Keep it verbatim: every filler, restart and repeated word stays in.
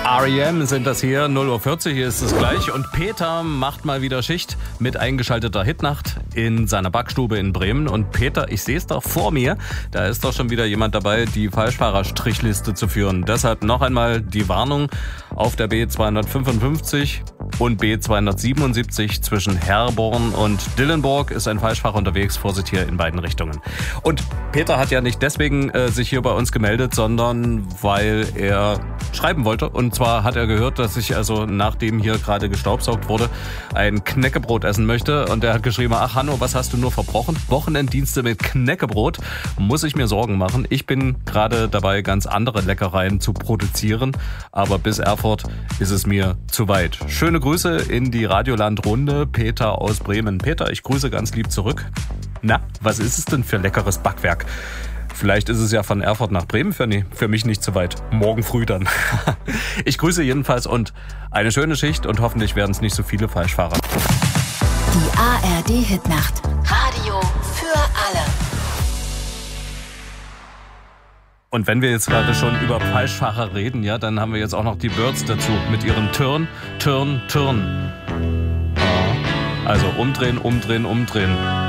R E M sind das hier, null Uhr vierzig, hier ist es gleich. Und Peter macht mal wieder Schicht mit eingeschalteter Hitnacht in seiner Backstube in Bremen. Und Peter, ich sehe es doch vor mir, da ist doch schon wieder jemand dabei, die Falschfahrer-Strichliste zu führen. Deshalb noch einmal die Warnung: auf der B zweihundertfünfundfünfzig und B zweihundertsiebenundsiebzig zwischen Herborn und Dillenburg ist ein Falschfahrer unterwegs. Vorsicht hier in beiden Richtungen. Und Peter hat ja nicht deswegen äh, sich hier bei uns gemeldet, sondern weil er schreiben wollte. Und zwar hat er gehört, dass ich also, nachdem hier gerade gestaubsaugt wurde, ein Knäckebrot essen möchte. Und er hat geschrieben: ach Hanno, was hast du nur verbrochen? Wochenenddienste mit Knäckebrot? Muss ich mir Sorgen machen? Ich bin gerade dabei, ganz andere Leckereien zu produzieren. Aber bis Erfurt ist es mir zu weit. Schöne Grüße in die Radioland-Runde, Peter aus Bremen. Peter, ich grüße ganz lieb zurück. Na, was ist es denn für leckeres Backwerk? Vielleicht ist es ja von Erfurt nach Bremen für, nie, für mich nicht zu weit. Morgen früh dann. Ich grüße jedenfalls und eine schöne Schicht und hoffentlich werden es nicht so viele Falschfahrer. Die A R D-Hitnacht. Radio für alle. Und wenn wir jetzt gerade schon über Falschfahrer reden, ja, dann haben wir jetzt auch noch die Birds dazu mit ihrem Turn, Turn, Turn. Also umdrehen, umdrehen, umdrehen.